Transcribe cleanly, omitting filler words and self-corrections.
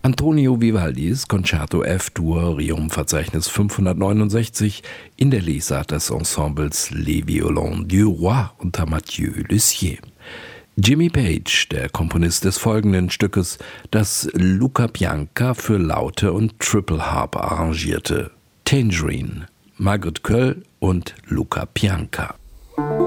Antonio Vivaldis Concerto F-Dur, Rerum-Verzeichnis 569 in der Lesart des Ensembles Les Violons du Roi unter Mathieu Lussier. Jimmy Page, der Komponist des folgenden Stückes, das Luca Pianka für Laute und Triple Harp arrangierte. Tangerine, Margaret Köll und Luca Pianka.